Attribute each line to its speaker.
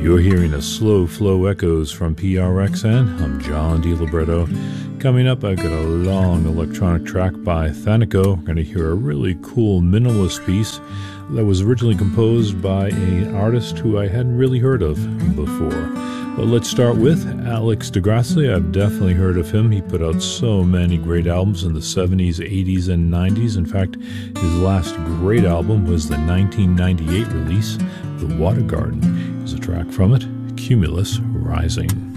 Speaker 1: You're hearing a slow flow echoes from PRXN. I'm John DiLibretto. Coming up, I've got a long electronic track by Thanico. We're going to hear a really cool minimalist piece that was originally composed by an artist who I hadn't really heard of before. But let's start with Alex de Gracia. I've definitely heard of him. He put out so many great albums in the 70s, 80s, and 90s. In fact, his last great album was the 1998 release, The Water Garden. Here's a track from it, Cumulus Rising.